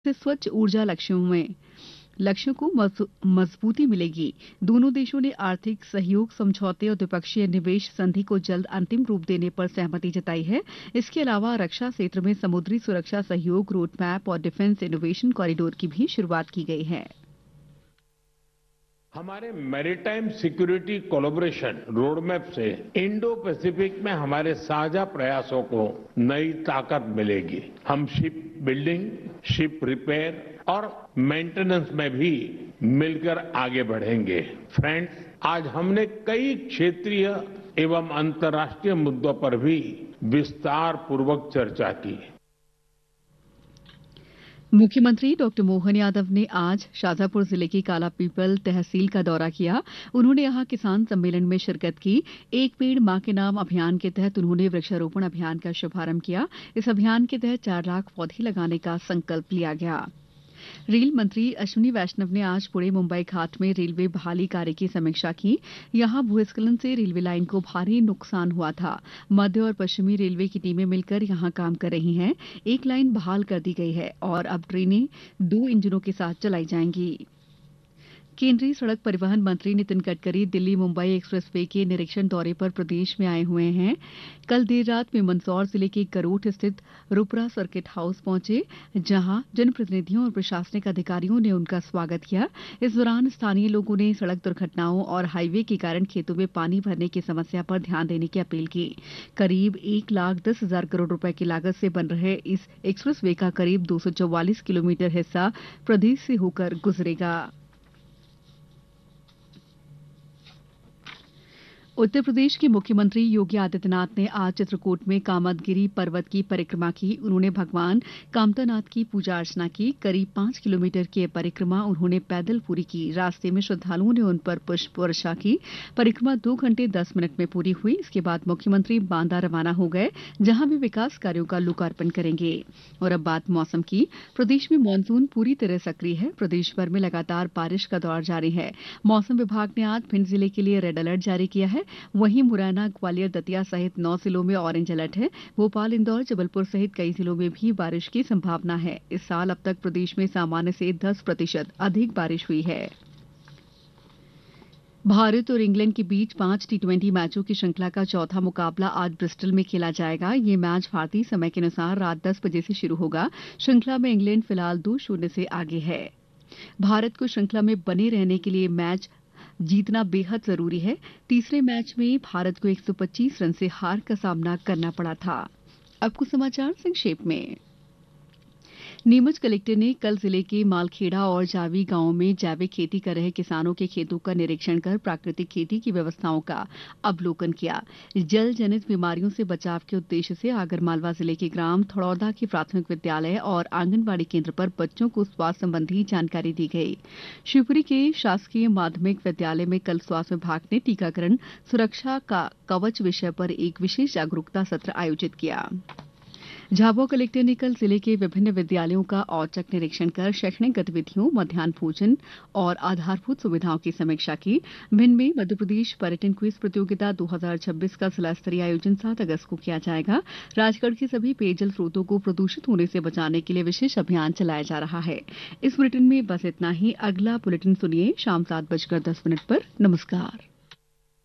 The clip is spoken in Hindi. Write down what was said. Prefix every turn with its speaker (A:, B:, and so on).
A: से स्वच्छ ऊर्जा लक्ष्यों को मजबूती मिलेगी। दोनों देशों ने आर्थिक सहयोग समझौते और द्विपक्षीय निवेश संधि को जल्द अंतिम रूप देने पर सहमति जताई है। इसके अलावा रक्षा क्षेत्र में समुद्री सुरक्षा सहयोग रोडमैप और डिफेंस इनोवेशन कॉरिडोर की भी शुरुआत की गई है।
B: हमारे मैरीटाइम सिक्योरिटी कोलैबोरेशन रोडमैप से इंडो पैसिफिक में हमारे साझा प्रयासों को नई ताकत मिलेगी। हम शिप बिल्डिंग, शिप रिपेयर और मेंटेनेंस में भी मिलकर आगे बढ़ेंगे। फ्रेंड्स, आज हमने कई क्षेत्रीय एवं अंतर्राष्ट्रीय मुद्दों पर भी विस्तार पूर्वक चर्चा की।
A: मुख्यमंत्री डॉक्टर मोहन यादव ने आज शाजापुर जिले की कालापीपल तहसील का दौरा किया। उन्होंने यहां किसान सम्मेलन में शिरकत की। एक पेड़ मां के नाम अभियान के तहत उन्होंने वृक्षारोपण अभियान का शुभारंभ किया। इस अभियान के तहत 4 लाख पौधे लगाने का संकल्प लिया गया। रेल मंत्री अश्विनी वैष्णव ने आज पुणे मुंबई घाट में रेलवे बहाली कार्य की समीक्षा की। यहां भूस्खलन से रेलवे लाइन को भारी नुकसान हुआ था। मध्य और पश्चिमी रेलवे की टीमें मिलकर यहां काम कर रही हैं। एक लाइन बहाल कर दी गई है और अब ट्रेनें 2 इंजनों के साथ चलाई जाएंगी। केंद्रीय सड़क परिवहन मंत्री नितिन गडकरी दिल्ली मुंबई एक्सप्रेस वे के निरीक्षण दौरे पर प्रदेश में आए हुए हैं। कल देर रात में मंदसौर जिले के गरोठ स्थित रुपरा सर्किट हाउस पहुंचे, जहां जनप्रतिनिधियों और प्रशासनिक अधिकारियों ने उनका स्वागत किया। इस दौरान स्थानीय लोगों ने सड़क दुर्घटनाओं और हाईवे के कारण खेतों में पानी भरने की समस्या पर ध्यान देने की अपील की। करीब 1,10,000 करोड़ रुपए की लागत से बन रहे इस एक्सप्रेस वे का करीब 244 किलोमीटर हिस्सा प्रदेश से होकर गुजरेगा। उत्तर प्रदेश के मुख्यमंत्री योगी आदित्यनाथ ने आज चित्रकूट में कामदगिरि पर्वत की परिक्रमा की। उन्होंने भगवान कामतानाथ की पूजा अर्चना की। करीब 5 किलोमीटर की परिक्रमा उन्होंने पैदल पूरी की। रास्ते में श्रद्धालुओं ने उन पर पुष्प वर्षा की। परिक्रमा 2 घंटे 10 मिनट में पूरी हुई। इसके बाद मुख्यमंत्री बांदा रवाना हो गए, जहां वे विकास कार्यों का लोकार्पण करेंगे। और अब बात मौसम की। प्रदेश में मानसून पूरी तरह सक्रिय है। प्रदेश भर में लगातार बारिश का दौर जारी है। मौसम विभाग ने आज भिंड जिले के लिए रेड अलर्ट जारी किया है। वहीं मुरैना, ग्वालियर, दतिया सहित 9 जिलों में ऑरेंज अलर्ट है। भोपाल, इंदौर, जबलपुर सहित कई जिलों में भी बारिश की संभावना है। इस साल अब तक प्रदेश में सामान्य से 10% अधिक बारिश हुई है। भारत और इंग्लैंड के बीच 5 टी20 मैचों की श्रृंखला का चौथा मुकाबला आज ब्रिस्टल में खेला जाएगा। ये मैच भारतीय समय के अनुसार रात 10 बजे से शुरू होगा। श्रृंखला में इंग्लैंड फिलहाल 2-0 से आगे है। भारत को श्रृंखला में बने रहने के लिए मैच जीतना बेहद जरूरी है। तीसरे मैच में भारत को 125 रन से हार का सामना करना पड़ा था। अब कुछ समाचार संक्षेप में। नीमच कलेक्टर ने कल जिले के मालखेड़ा और जावी गांवों में जैविक खेती कर रहे किसानों के खेतों का निरीक्षण कर प्राकृतिक खेती की व्यवस्थाओं का अवलोकन किया। जल जनित बीमारियों से बचाव के उद्देश्य से आगरमालवा जिले के ग्राम थड़ौदा के प्राथमिक विद्यालय और आंगनबाड़ी केंद्र पर बच्चों को स्वास्थ्य संबंधी जानकारी दी गई। शिवपुरी के शासकीय माध्यमिक विद्यालय में कल स्वास्थ्य विभाग ने टीकाकरण सुरक्षा का कवच विषय पर एक विशेष जागरूकता सत्र आयोजित किया। झाबुआ कलेक्टर ने कल जिले के विभिन्न विद्यालयों का औचक निरीक्षण कर शैक्षणिक गतिविधियों, मध्याह्न भोजन और आधारभूत सुविधाओं की समीक्षा की। भिंड में मध्यप्रदेश पर्यटन क्विज प्रतियोगिता 2026 का जिला स्तरीय आयोजन 7 अगस्त को किया जाएगा। राजगढ़ के सभी पेयजल स्रोतों को प्रदूषित होने से बचाने के लिए विशेष अभियान चलाया जा रहा है। इस बुलेटिन में बस इतना ही। अगला बुलेटिन सुनिए शाम 7:10 पर। नमस्कार।